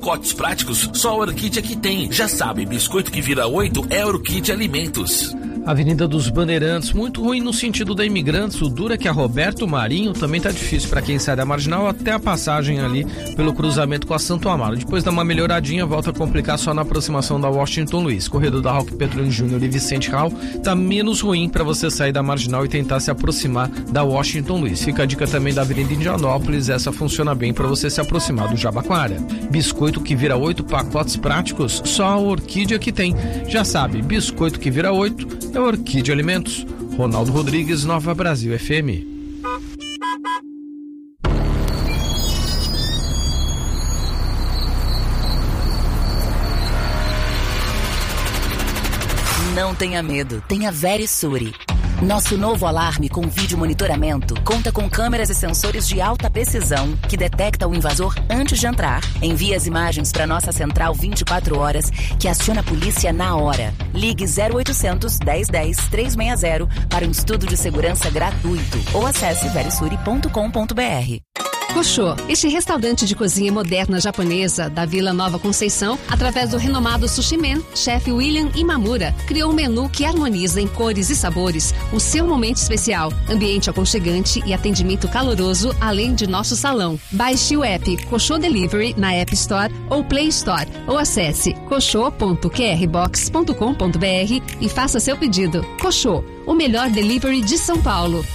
pacotes práticos, só a Orquídea que tem. Já sabe, biscoito que vira 8 é Orquídea Alimentos. Avenida dos Bandeirantes, muito ruim no sentido da Imigrantes. O duro é que a Roberto Marinho também tá difícil para quem sai da Marginal até a passagem ali pelo cruzamento com a Santo Amaro. Depois dá uma melhoradinha, volta a complicar só na aproximação da Washington Luiz. Corredor da Roque Petrolino Júnior e Vicente Hall tá menos ruim para você sair da Marginal e tentar se aproximar da Washington Luiz. Fica a dica também da Avenida Indianópolis, essa funciona bem para você se aproximar do Jabaquara. Biscoito que vira 8 pacotes práticos, só a Orquídea que tem. Já sabe, biscoito que vira 8 é Orquídea Alimentos. Ronaldo Rodrigues, Nova Brasil FM. Não tenha medo, tenha Verisure. Nosso novo alarme com vídeo monitoramento conta com câmeras e sensores de alta precisão que detecta o invasor antes de entrar. Envia as imagens para nossa central 24 horas que aciona a polícia na hora. Ligue 0800 1010 360 para um estudo de segurança gratuito ou acesse verisure.com.br. Koshô, este restaurante de cozinha moderna japonesa da Vila Nova Conceição, através do renomado Sushi Man, chefe William Imamura, criou um menu que harmoniza em cores e sabores o seu momento especial, ambiente aconchegante e atendimento caloroso, além de nosso salão. Baixe o app Koshô Delivery na App Store ou Play Store ou acesse koshô.qrbox.com.br e faça seu pedido. Koshô, o melhor delivery de São Paulo,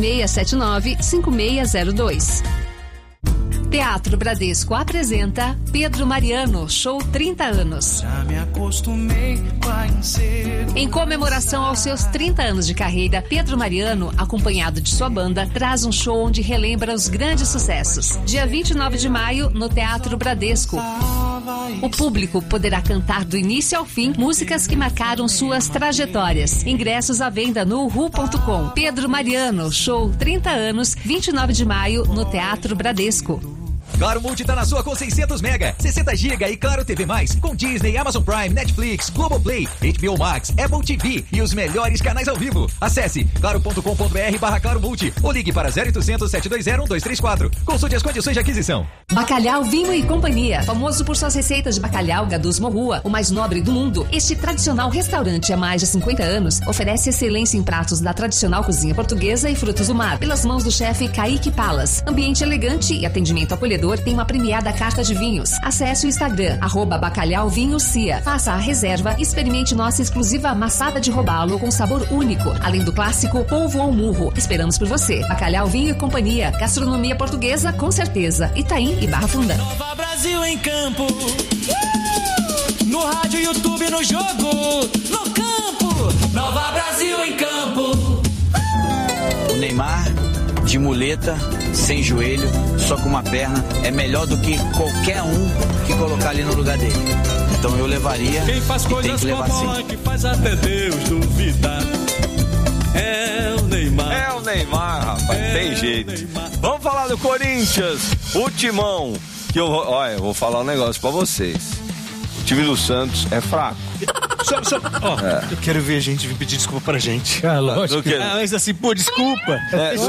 2679-5602. Teatro Bradesco apresenta Pedro Mariano, show 30 anos. Já me acostumei com a insegurança. Em comemoração aos seus 30 anos de carreira, Pedro Mariano, acompanhado de sua banda, traz um show onde relembra os grandes sucessos. Dia 29 de maio, no Teatro Bradesco. O público poderá cantar do início ao fim músicas que marcaram suas trajetórias. Ingressos à venda no uhu.com. Pedro Mariano, show 30 anos, 29 de maio, no Teatro Bradesco. Claro Multi tá na sua com 600 mega, 60 GB e Claro TV+, com Disney, Amazon Prime, Netflix, Globoplay, HBO Max, Apple TV e os melhores canais ao vivo. Acesse claro.com.br/Claro Multi ou ligue para 0800 720 1234. Consulte as condições de aquisição. Bacalhau Vinho e Companhia, famoso por suas receitas de bacalhau Gadus Morrua, o mais nobre do mundo. Este tradicional restaurante há mais de 50 anos oferece excelência em pratos da tradicional cozinha portuguesa e frutos do mar, pelas mãos do chefe Kaique Palas. Ambiente elegante e atendimento acolhedor, tem uma premiada carta de vinhos. Acesse o Instagram, @bacalhauvinhocia. Faça a reserva e experimente nossa exclusiva amassada de robalo com sabor único, além do clássico polvo ao murro. Esperamos por você. Bacalhau Vinho e Companhia, gastronomia portuguesa com certeza. Itaim e Barra Funda. Nova Brasil em campo. No rádio, YouTube, no jogo, no campo. Nova Brasil em campo. O Neymar de muleta, sem joelho, só com uma perna, é melhor do que qualquer um que colocar ali no lugar dele. Então eu levaria. Quem faz coisas com a bola que faz até Deus duvidar. É o Neymar. É o Neymar, rapaz, tem jeito. Vamos falar do Corinthians, o Timão, que eu vou falar um negócio pra vocês. O time do Santos é fraco. Eu quero ver a gente vir pedir desculpa pra gente. Lógico. Mas assim, razão.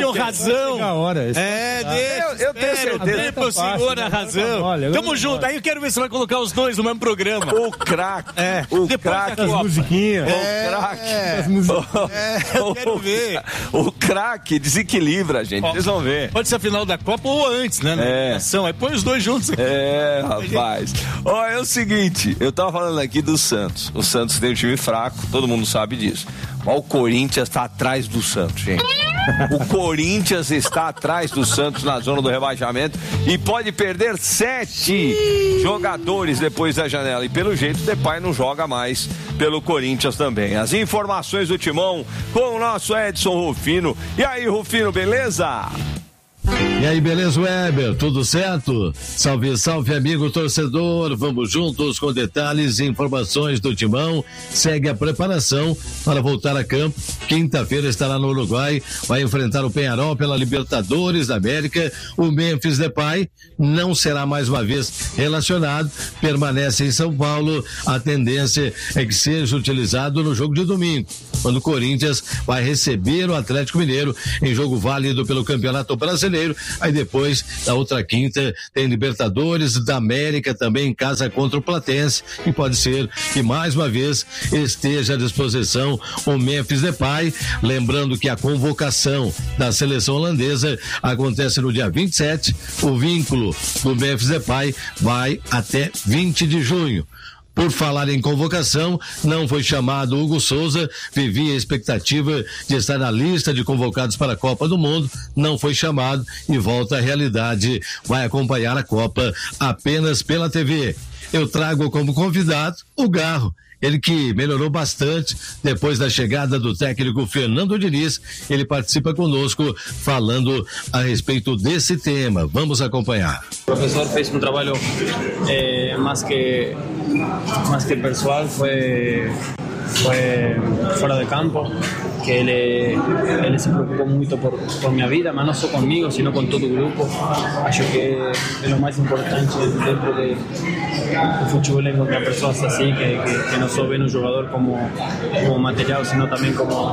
Eu tenho certeza. Pro senhor a razão. Tamo junto. Aí eu quero ver se vai colocar os dois no mesmo programa. O craque. O craque. As musiquinhas. Eu quero ver. O craque desequilibra, gente. Vocês vão ver. Pode ser a final da Copa ou antes, né? Aí põe os dois juntos. Rapaz. É o seguinte, eu tava falando aqui do Santos. O Santos tem um time fraco, todo mundo sabe disso. O Corinthians está atrás do Santos, gente. O Corinthians está atrás do Santos na zona do rebaixamento e pode perder 7 jogadores depois da janela. E pelo jeito, o Depay não joga mais pelo Corinthians também. As informações do Timão com o nosso Edson Rufino. E aí, Rufino, beleza? E aí, beleza, Weber? Tudo certo? Salve, salve, amigo torcedor. Vamos juntos com detalhes e informações do Timão. Segue a preparação para voltar a campo. Quinta-feira estará no Uruguai. Vai enfrentar o Peñarol pela Libertadores da América. O Memphis Depay não será mais uma vez relacionado. Permanece em São Paulo. A tendência é que seja utilizado no jogo de domingo. quando o Corinthians vai receber o Atlético Mineiro em jogo válido pelo Campeonato Brasileiro. Aí depois, na outra quinta, tem Libertadores da América também em casa contra o Platense, e pode ser que mais uma vez esteja à disposição o Memphis Depay. Lembrando que a convocação da seleção holandesa acontece no dia 27, o vínculo do Memphis Depay vai até 20 de junho. Por falar em convocação, não foi chamado Hugo Souza, vivia a expectativa de estar na lista de convocados para a Copa do Mundo, não foi chamado e volta à realidade, vai acompanhar a Copa apenas pela TV. Eu trago como convidado o Garro, ele que melhorou bastante depois da chegada do técnico Fernando Diniz. Ele participa conosco falando a respeito desse tema. Vamos acompanhar. O professor fez um trabalho mais que pessoal, foi fora de campo, que ele se preocupou muito por minha vida, mas não só comigo, sino com todo o grupo. Acho que é o mais importante dentro do futebol, é encontrar pessoas assim, que não só veem o jogador como material, sino também como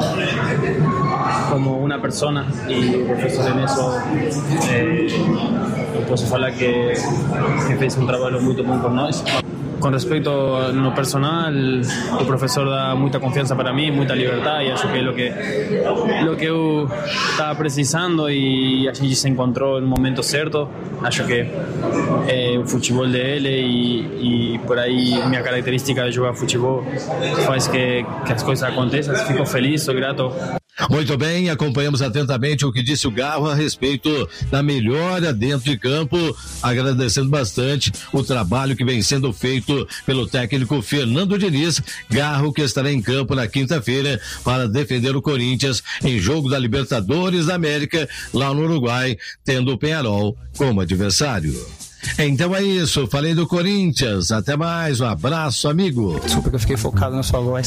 uma pessoa. E o professor Eneso, eu posso falar que fez um trabalho muito bom por nós. Com respeito no personal, o professor dá muita confiança para mim, muita liberdade, e acho que é o que eu estava precisando, e a gente se encontrou no momento certo. Acho que é o futebol dele, e por aí minha característica de jogar futebol faz que as coisas aconteçam. Fico feliz, sou grato. Muito bem, acompanhamos atentamente o que disse o Garro a respeito da melhora dentro de campo, agradecendo bastante o trabalho que vem sendo feito pelo técnico Fernando Diniz. Garro que estará em campo na quinta-feira para defender o Corinthians em jogo da Libertadores da América, lá no Uruguai, tendo o Peñarol como adversário. Então é isso, falei do Corinthians, até mais, um abraço, amigo. Desculpa que eu fiquei focado na sua voz.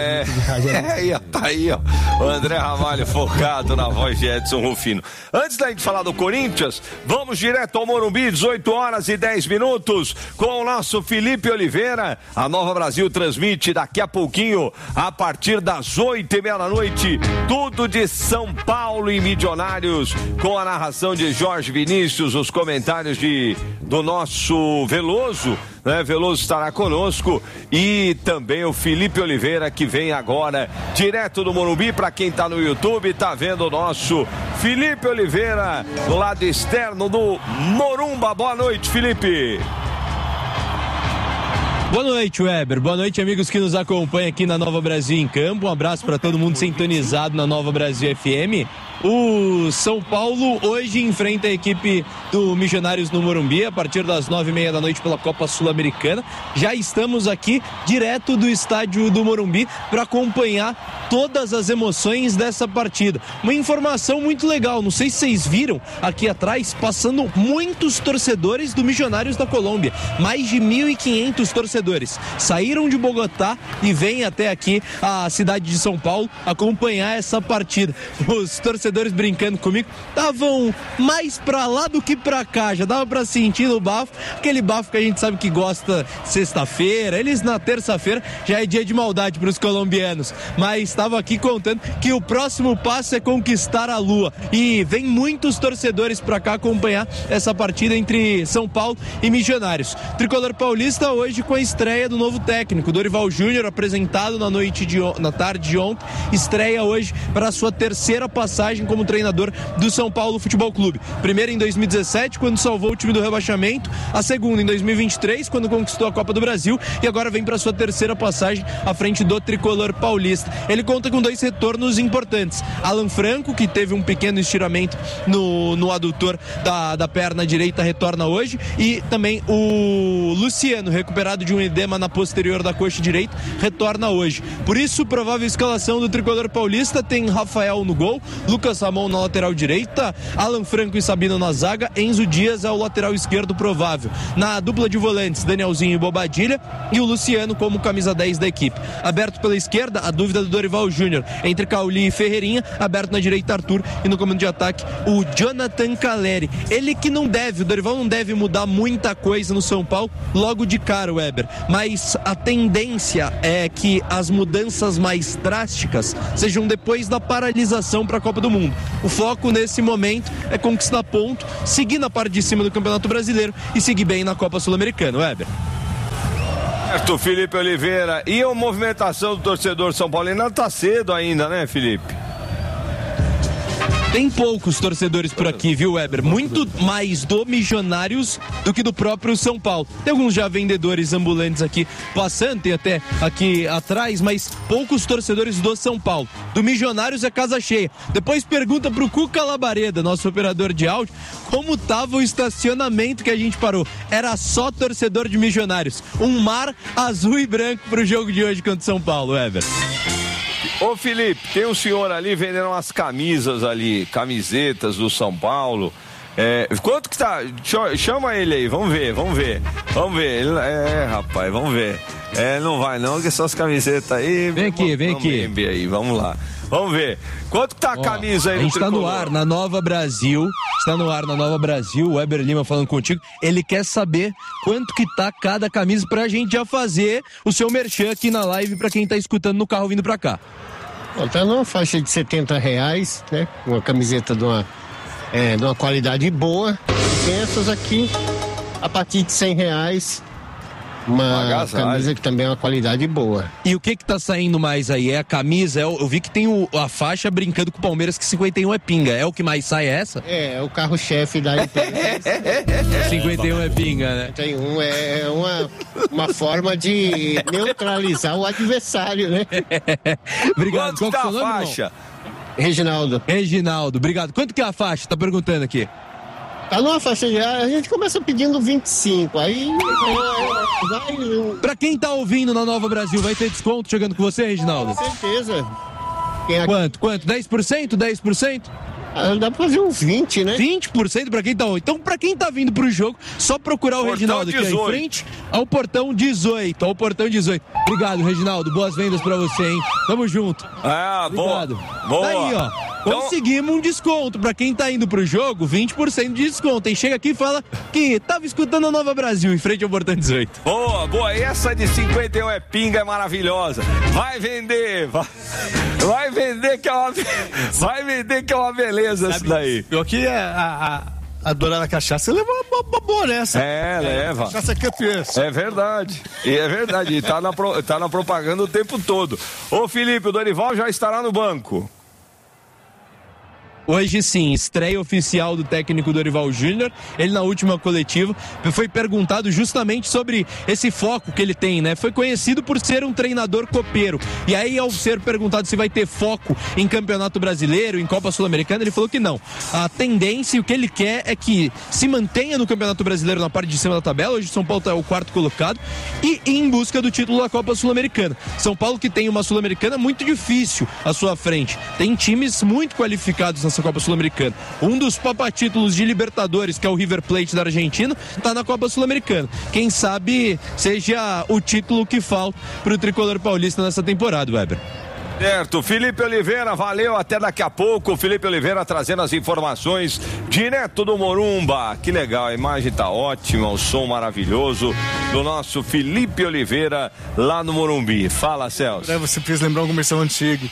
Tá aí, ó, o André Ramalho focado na voz de Edson Rufino. Antes da gente falar do Corinthians, vamos direto ao Morumbi, 18h10, com o nosso Felipe Oliveira. A Nova Brasil transmite daqui a pouquinho, a partir das 8h30, tudo de São Paulo e Milionários, com a narração de Jorge Vinícius, os comentários do nosso Veloso, né? Veloso estará conosco, e também o Felipe Oliveira, que vem agora direto do Morumbi. Para quem tá no YouTube, tá vendo o nosso Felipe Oliveira do lado externo do Morumba. Boa noite, Felipe. Boa noite, Weber. Boa noite, amigos que nos acompanham aqui na Nova Brasil em Campo. Um abraço para todo mundo sintonizado na Nova Brasil FM. O São Paulo hoje enfrenta a equipe do Milionários no Morumbi a partir das 9h30 da noite pela Copa Sul-Americana. Já estamos aqui direto do estádio do Morumbi para acompanhar todas as emoções dessa partida. Uma informação muito legal, não sei se vocês viram aqui atrás, passando muitos torcedores do Milionários da Colômbia. Mais de 1.500 torcedores saíram de Bogotá e vêm até aqui a cidade de São Paulo acompanhar essa partida. Os torcedores brincando comigo estavam mais pra lá do que pra cá, já dava pra sentir o bafo, aquele bafo que a gente sabe que gosta sexta-feira. Eles na terça-feira já é dia de maldade pros colombianos, mas estava aqui contando que o próximo passo é conquistar a Lua, e vem muitos torcedores pra cá acompanhar essa partida entre São Paulo e Milionários. Tricolor paulista hoje com a estreia do novo técnico, Dorival Júnior, apresentado na tarde de ontem, estreia hoje para a sua terceira passagem como treinador do São Paulo Futebol Clube. Primeira em 2017, quando salvou o time do rebaixamento, a segunda em 2023, quando conquistou a Copa do Brasil, e agora vem para sua terceira passagem à frente do Tricolor paulista. Ele conta com 2 retornos importantes: Alan Franco, que teve um pequeno estiramento no adutor da perna direita, retorna hoje, e também o Luciano, recuperado de um edema na posterior da coxa direita, retorna hoje. Por isso, provável escalação do Tricolor paulista tem Rafael no gol, Lucas Ramon na lateral direita, Alan Franco e Sabino na zaga, Enzo Dias é o lateral esquerdo provável. Na dupla de volantes, Danielzinho e Bobadilha, e o Luciano como camisa 10 da equipe. Aberto pela esquerda, a dúvida do Dorival Júnior entre Cauli e Ferreirinha, aberto na direita Arthur, e no comando de ataque o Jonathan Caleri. Ele que o Dorival não deve mudar muita coisa no São Paulo logo de cara, Weber. mas a tendência é que as mudanças mais drásticas sejam depois da paralisação para a Copa do Mundo. O foco nesse momento é conquistar ponto, seguir na parte de cima do Campeonato Brasileiro e seguir bem na Copa Sul-Americana, Weber. Certo, Felipe Oliveira. E a movimentação do torcedor São Paulino tá cedo ainda, né, Felipe? Tem poucos torcedores por aqui, viu, Weber? Muito mais do Milionários do que do próprio São Paulo. Tem alguns já vendedores ambulantes aqui passando, tem até aqui atrás, mas poucos torcedores do São Paulo. Do Milionários é casa cheia. Depois pergunta pro Cuca Labareda, nosso operador de áudio, como tava o estacionamento que a gente parou. Era só torcedor de Milionários. Um mar azul e branco pro jogo de hoje contra o São Paulo, Weber. Ô Felipe, tem um senhor ali vendendo umas camisas ali, camisetas do São Paulo. Quanto que tá? Chama ele aí, vamos ver. Rapaz, vamos ver. Não vai não, que essas camisetas aí... Vem aqui. Aí, vamos lá. Vamos ver. Quanto que tá a camisa aí? A gente tá no ar, na Nova Brasil. O Weber Lima falando contigo. Ele quer saber quanto que tá cada camisa pra gente já fazer o seu merchan aqui na live pra quem tá escutando no carro vindo pra cá. Tá numa faixa de R$70, né? Uma camiseta de uma qualidade boa. Tem essas aqui a partir de R$100. Uma camisa que também é uma qualidade boa. E o que tá saindo mais aí? É a camisa? Eu vi que tem a faixa brincando com o Palmeiras, que 51 é pinga. É o que mais sai, essa? É o carro-chefe da empresa. 51 é pinga, né? 51 é uma forma de neutralizar o adversário, né? Obrigado. Quanto que tá a faixa? Reginaldo, obrigado. Quanto que é a faixa? Tá perguntando aqui. Tá numa faixa de... A gente começa pedindo 25, aí... Pra quem tá ouvindo na Nova Brasil, vai ter desconto chegando com você, Reginaldo? Com certeza. Quanto? 10%? 10%? Dá pra fazer uns 20, né? 20% pra quem tá ouvindo. Então, pra quem tá vindo pro jogo, só procurar o Reginaldo aqui em frente ao portão 18. Obrigado, Reginaldo. Boas vendas pra você, hein? Tamo junto. Obrigado. Boa. Aí, ó. Conseguimos um desconto. Pra quem tá indo pro jogo, 20% de desconto. E chega aqui e fala que tava escutando a Nova Brasil em frente ao portão 18. Boa. E essa de 51 é pinga, é maravilhosa. Vai vender que é uma beleza isso daí. Eu aqui a Dourada Cachaça leva uma boa nessa. Leva. Cachaça campeã. É verdade. E tá na propaganda o tempo todo. Ô Felipe, o Dorival já estará no banco. Hoje sim, estreia oficial do técnico Dorival Júnior. Ele na última coletiva foi perguntado justamente sobre esse foco que ele tem, né? Foi conhecido por ser um treinador copeiro. E aí, ao ser perguntado se vai ter foco em Campeonato Brasileiro, em Copa Sul-Americana, ele falou que não. A tendência e o que ele quer é que se mantenha no Campeonato Brasileiro na parte de cima da tabela. Hoje o São Paulo é o quarto colocado e em busca do título da Copa Sul-Americana. São Paulo que tem uma Sul-Americana muito difícil à sua frente. Tem times muito qualificados nessa Copa Sul-Americana. Um dos papatítulos de Libertadores, que é o River Plate da Argentina, tá na Copa Sul-Americana. Quem sabe seja o título que falta pro tricolor paulista nessa temporada, Weber. Certo, Felipe Oliveira, valeu, até daqui a pouco. Felipe Oliveira trazendo as informações direto do Morumba. Que legal, a imagem tá ótima, o som maravilhoso do nosso Felipe Oliveira lá no Morumbi. Fala, Celso. Você fez lembrar um comercial antigo.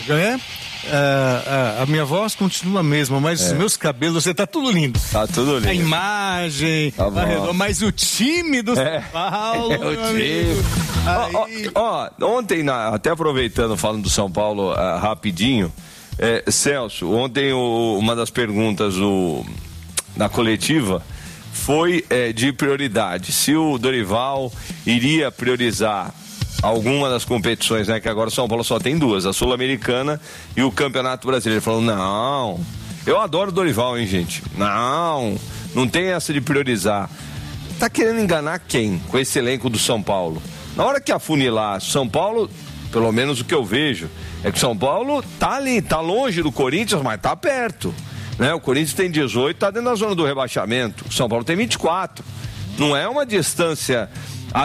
A minha voz continua a mesma, mas os meus cabelos, você tá tudo lindo. Tá tudo lindo. A imagem, mas o time do São Paulo. O time. Ontem, até aproveitando, falando do São Paulo rapidinho, Celso, ontem uma das perguntas na coletiva foi de prioridade. Se o Dorival iria priorizar alguma das competições, né? Que agora o São Paulo só tem duas, a Sul-Americana e o Campeonato Brasileiro. Ele falou, não, eu adoro o Dorival, hein, gente? Não tem essa de priorizar. Tá querendo enganar quem com esse elenco do São Paulo? Na hora que afunilar São Paulo, pelo menos o que eu vejo, é que o São Paulo tá ali, tá longe do Corinthians, mas tá perto, né? O Corinthians tem 18, tá dentro da zona do rebaixamento. O São Paulo tem 24. Não é uma distância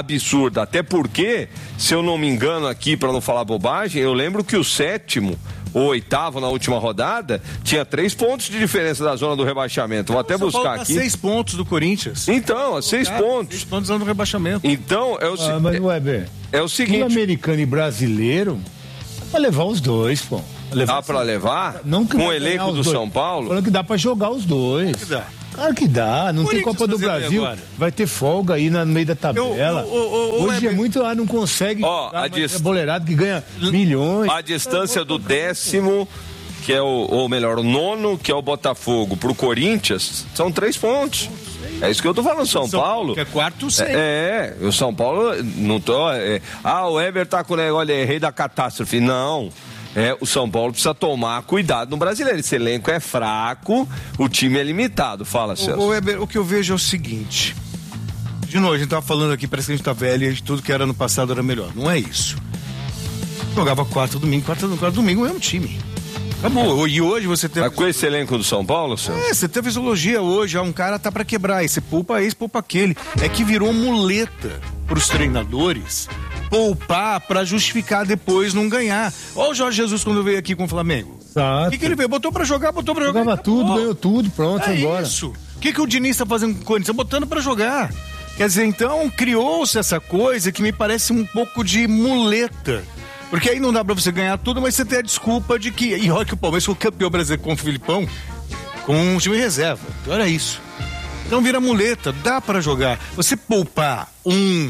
absurda, até porque, se eu não me engano aqui, para não falar bobagem, eu lembro que o sétimo o 8º na última rodada, tinha 3 pontos de diferença da zona do rebaixamento. Vou até buscar aqui. 6 pontos do Corinthians. Então, 6 pontos. 6 pontos do rebaixamento. Então, mas, Weber, é o seguinte. Sul-americano e brasileiro, pra levar os dois, pô. Dá pra levar? Não que com o elenco do São Paulo? Falando que dá pra jogar os dois. Que dá. Claro que dá, não tem Copa do Brasil, vai ter folga aí no meio da tabela. Hoje é muito, não consegue, a boleirado que ganha milhões. A distância do 10º, que é o 9º, que é o Botafogo, pro Corinthians, são 3 pontos. É isso que eu tô falando, São Paulo. Que é 4, 6. O São Paulo, não tô... o Weber tá com o negócio, rei da catástrofe. Não. O São Paulo precisa tomar cuidado no brasileiro. Esse elenco é fraco, o time é limitado. Fala, Celso. O que eu vejo é o seguinte. De novo, a gente tava falando aqui, parece que a gente tá velho e tudo que era no passado era melhor. Não é isso. Jogava quarta domingo, o mesmo time. Acabou. E hoje você tem... Mas com esse elenco do São Paulo, Celso? Você teve fisiologia hoje, um cara tá pra quebrar. E você poupa esse, poupa aquele. É que virou muleta pros treinadores poupar pra justificar depois não ganhar. Olha o Jorge Jesus quando veio aqui com o Flamengo. O que ele veio? Botou pra jogar. Jogava tudo, ganhou tudo, pronto, agora. Isso. O que o Diniz tá fazendo com o Corinthians? Botando pra jogar. Quer dizer, então, criou-se essa coisa que me parece um pouco de muleta. Porque aí não dá pra você ganhar tudo, mas você tem a desculpa de que... E olha que o Palmeiras foi campeão brasileiro com o Filipão, com um time reserva. Olha isso. Então vira muleta, dá pra jogar. Você poupar 1,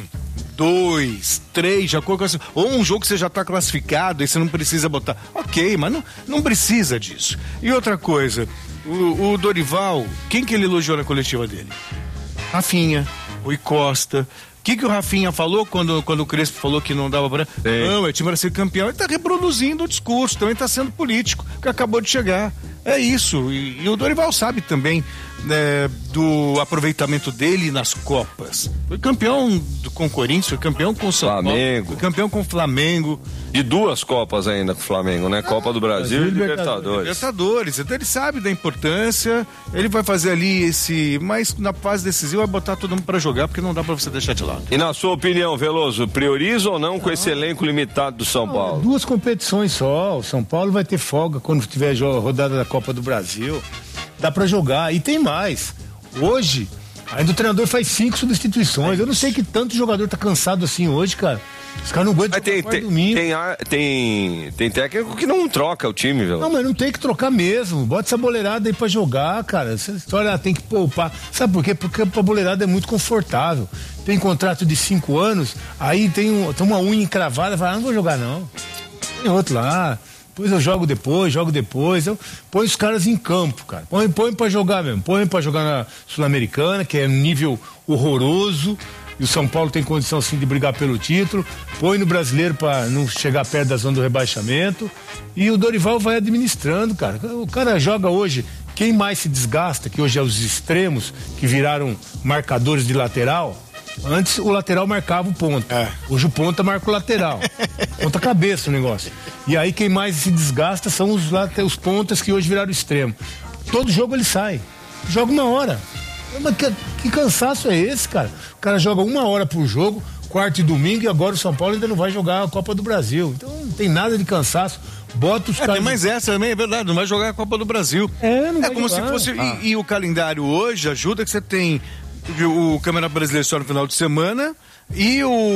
2, 3, de acordo com ou um jogo que você já está classificado e você não precisa botar. Ok, mas não precisa disso. E outra coisa, o Dorival, quem que ele elogiou na coletiva dele? Rafinha, Rui Costa. O que o Rafinha falou quando o Crespo falou que não dava pra... Não, o time era ser campeão. Ele tá reproduzindo o discurso, também tá sendo político, que acabou de chegar. É isso. E o Dorival sabe também do aproveitamento dele nas Copas. Foi campeão com o Corinthians, foi campeão com o São Paulo, foi campeão com o Flamengo. De 2 Copas ainda com o Flamengo, né? Copa do Brasil e Libertadores. Então ele sabe da importância, ele vai fazer ali mas na fase decisiva vai botar todo mundo pra jogar, porque não dá pra você deixar de lado. E na sua opinião, Veloso, prioriza ou não com esse elenco limitado do São Paulo? 2 competições só, o São Paulo vai ter folga quando tiver rodada da Copa do Brasil. Dá pra jogar, e tem mais. Hoje, ainda o treinador faz 5 substituições. Eu não sei que tanto jogador tá cansado assim hoje, cara. Os caras não aguentam domingo. Tem técnico que não troca o time, velho. Não, mas não tem que trocar mesmo. Bota essa boleirada aí pra jogar, cara. Essa história tem que poupar. Sabe por quê? Porque a boleirada é muito confortável. Tem contrato de 5 anos, aí tem uma unha encravada, fala, não vou jogar não. Tem outro lá. Depois eu jogo depois. Eu põe os caras em campo, cara. Põe pra jogar mesmo. Põe pra jogar na Sul-Americana, que é um nível horroroso. E o São Paulo tem condição sim de brigar pelo título. Põe no brasileiro pra não chegar perto da zona do rebaixamento. E o Dorival vai administrando, cara. O cara joga hoje. Quem mais se desgasta, que hoje é os extremos, que viraram marcadores de lateral. Antes o lateral marcava o ponta. Hoje o ponta marca o lateral. Ponta cabeça o negócio. E aí quem mais se desgasta são os pontas que hoje viraram extremo. Todo jogo ele sai. Joga 1 hora. Mas que cansaço é esse, cara? O cara joga 1 hora por jogo, quarta e domingo, e agora o São Paulo ainda não vai jogar a Copa do Brasil. Então não tem nada de cansaço. Bota os caras. Tem mais essa também, é verdade, não vai jogar a Copa do Brasil. Não vai como jogar. Se fosse. E o calendário hoje ajuda que você tem o Campeonato Brasileiro só no final de semana e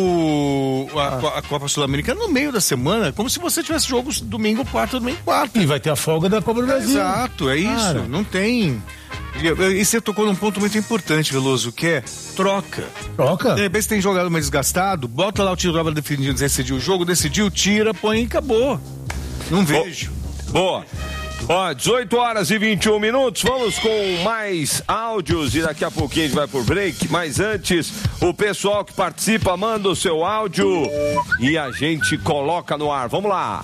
a Copa Sul-Americana no meio da semana, como se você tivesse jogos domingo, quarta. E vai ter a folga da Copa do Brasil. Exato, é isso. Não tem. E você tocou num ponto muito importante, Veloso, que é troca. De repente você tem jogado mais desgastado, bota lá o titular para decidir o jogo, decidiu, tira, põe e acabou. Não vejo. Boa. 18 horas e 21 minutos, vamos com mais áudios e daqui a pouquinho a gente vai por break, mas antes, o pessoal que participa manda o seu áudio e a gente coloca no ar, vamos lá.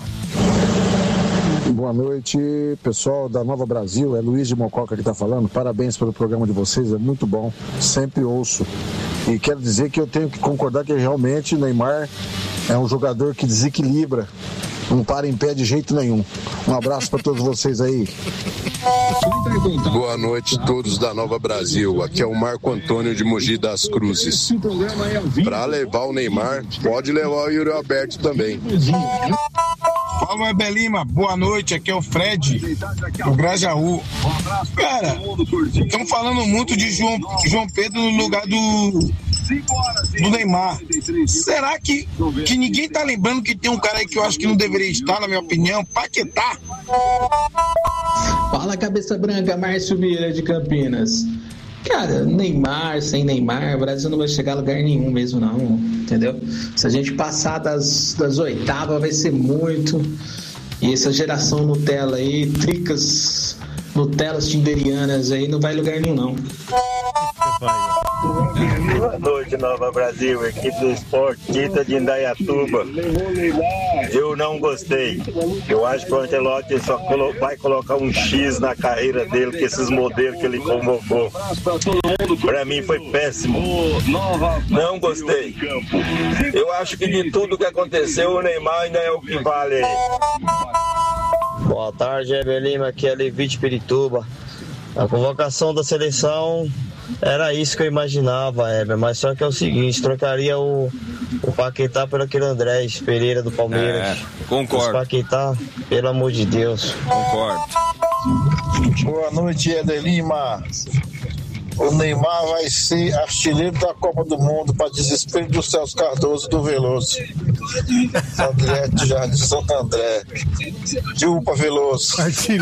Boa noite, pessoal da Nova Brasil, é Luiz de Mococa que tá falando, parabéns pelo programa de vocês, é muito bom, sempre ouço, e quero dizer que eu tenho que concordar que realmente Neymar é um jogador que desequilibra, não para em pé de jeito nenhum. Um abraço para todos vocês aí. Boa noite a todos da Nova Brasil, aqui é o Marco Antônio de Mogi das Cruzes. Para levar o Neymar, pode levar o Yuri Alberto também. Fala, Weber Lima, boa noite, aqui é o Fred, do Grajaú. Cara, estamos falando muito de João Pedro no lugar do Neymar. Será que ninguém tá lembrando que tem um cara aí que eu acho que não deveria estar, na minha opinião? Paquetá. Fala, cabeça branca, Márcio Vieira de Campinas. Cara, Neymar, sem Neymar, o Brasil não vai chegar a lugar nenhum mesmo não, entendeu? Se a gente passar das oitavas vai ser muito. E essa geração Nutella aí, tricas, Nutellas tinderianas aí, não vai a lugar nenhum não. Boa noite, Nova Brasil, equipe do esporte, Tita de Indaiatuba. Eu não gostei. Eu acho que o Ancelotti só vai colocar um X na carreira dele, que esses modelos que ele convocou. Pra mim foi péssimo. Não gostei. Eu acho que de tudo que aconteceu, o Neymar ainda é o que vale. Boa tarde, Weber Lima, aqui é Levi de Pirituba. A convocação da seleção era isso que eu imaginava, Weber, mas só que é o seguinte, trocaria o Paquetá por aquele Andrés Pereira do Palmeiras. Concordo. Esse Paquetá, pelo amor de Deus. Concordo. Boa noite, Éder Lima. O Neymar vai ser artilheiro da Copa do Mundo, para desespero do Celso Cardoso do Veloso. André, Jardim Santo André. Chupa, Veloso.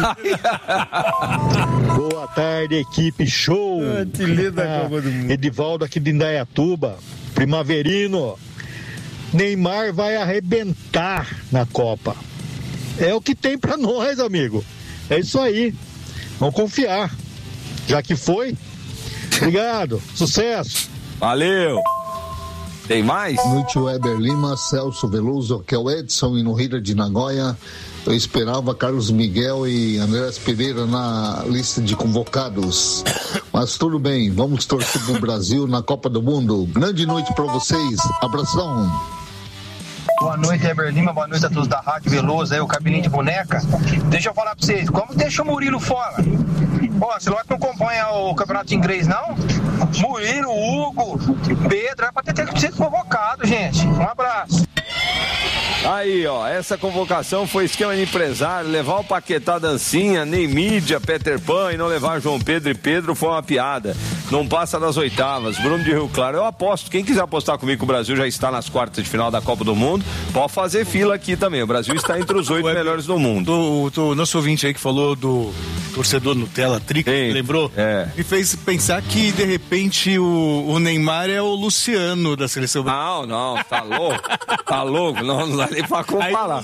Boa tarde, equipe show. Edivaldo aqui de Indaiatuba, Primaverino. Neymar vai arrebentar na Copa. É o que tem pra nós, amigo. É isso aí. Vamos confiar. Já que foi. Obrigado, sucesso. Valeu. Tem mais? Boa noite, Weber Lima, Celso Veloso, que é o Edson e no Hira de Nagoya. Eu esperava Carlos Miguel e Andrés Pereira na lista de convocados. Mas tudo bem, vamos torcer pro Brasil na Copa do Mundo. Grande noite pra vocês, abração. Boa noite, Weber Lima, boa noite a todos da Rádio Veloso, aí o cabelinho de boneca. Deixa eu falar pra vocês, como deixa o Murilo fora? Ó, se não acompanha o campeonato inglês, não? Murilo, Hugo, Pedro, é pra ter sido convocado, gente. Um abraço. Aí, ó, essa convocação foi esquema de empresário, levar o Paquetá Dancinha, nem mídia, Peter Pan e não levar João Pedro e Pedro foi uma piada. Não passa das oitavas. Bruno de Rio Claro, eu aposto, quem quiser apostar comigo que o Brasil já está nas quartas de final da Copa do Mundo, pode fazer fila aqui também. O Brasil está entre os 8 melhores do mundo. O nosso ouvinte aí que falou do torcedor Nutella, Trica, lembrou? Me fez pensar que, de repente, o Neymar é o Luciano da seleção brasileira. Não, tá louco. Tá louco, não dá nem pra comparar.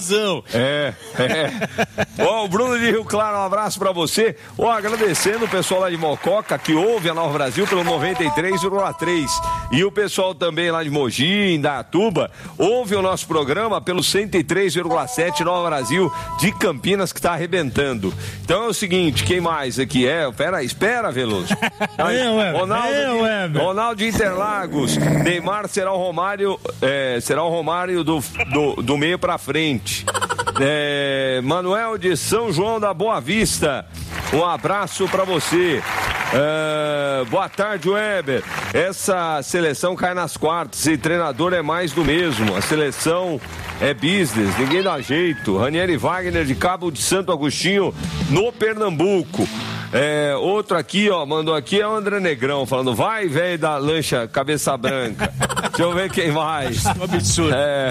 Bom, o Bruno de Rio Claro, um abraço pra você. Agradecendo o pessoal lá de Mococa, que ouve a Nova Brasil pelo 93,3. E o pessoal também lá de Mogi, Indaiatuba, ouve o nosso programa pelo 103,7 Nova Brasil de Campinas, que tá arrebentando. Então é o seguinte, quem mais aqui é? Espera, Veloso. Ronaldo de Interlagos. Neymar será o Romário, do meio pra frente. Manuel de São João da Boa Vista, um abraço pra você. Boa tarde, Weber. Essa seleção cai nas quartas e treinador é mais do mesmo. A seleção é business, ninguém dá jeito. Ranieri Wagner de Cabo de Santo Agostinho, no Pernambuco. Outro aqui, mandou aqui, é o André Negrão, falando, vai, velho da lancha cabeça branca. Deixa eu ver quem mais. Um absurdo.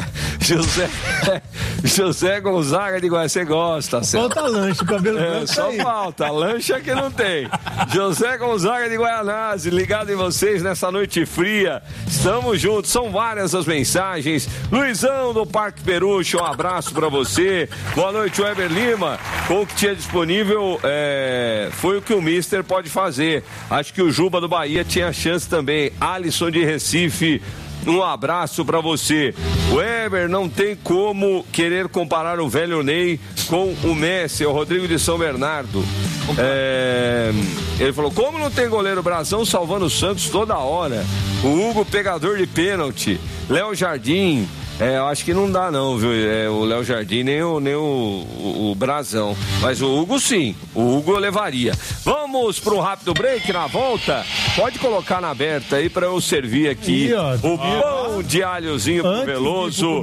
José Gonzaga de Goiás, você gosta. Falta lancha, o cabelo branco. Só falta, lancha que não tem. José Gonzaga de Guaianazes, ligado em vocês nessa noite fria. Estamos juntos, são várias as mensagens. Luizão do Parque Perucho, um abraço pra você. Boa noite, Weber Lima. Com o que tinha disponível, foi o que o Mister pode fazer. Acho que o Juba do Bahia tinha chance também. Alisson de Recife, um abraço pra você. O Weber, não tem como querer comparar o velho Ney com o Messi, é o Rodrigo de São Bernardo. Ele falou, como não tem goleiro Brasão salvando o Santos toda hora? O Hugo, pegador de pênalti. Léo Jardim, eu acho que não dá não, viu? O Léo Jardim nem o Brasão. Mas o Hugo sim, o Hugo eu levaria. Vamos pro rápido break, na volta. Pode colocar na aberta aí pra eu servir aqui o pão Pão de alhozinho pro Veloso.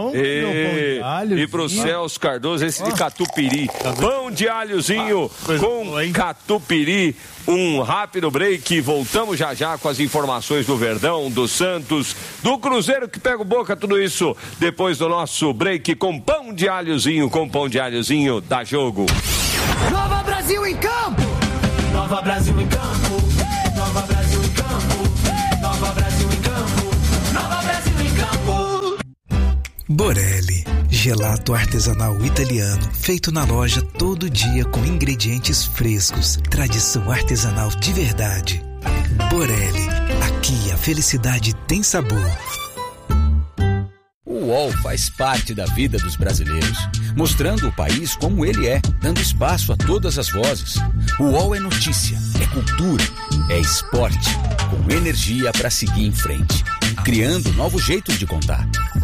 E pro Celso Cardoso, esse de catupiry. Pão de alhozinho com catupiry. Um rápido break, voltamos já com as informações do Verdão, do Santos, do Cruzeiro que pega o Boca, tudo isso depois do nosso break com pão de alhozinho, dá jogo. Nova Brasil em campo! Nova Brasil em campo! Nova Brasil em campo! Nova Brasil em campo! Nova Brasil em campo! Borelli, gelato artesanal italiano, feito na loja todo dia com ingredientes frescos, tradição artesanal de verdade. Borelli, aqui a felicidade tem sabor. O UOL faz parte da vida dos brasileiros, mostrando o país como ele é, dando espaço a todas as vozes. O UOL é notícia, é cultura, é esporte, com energia para seguir em frente, criando novos jeitos de contar.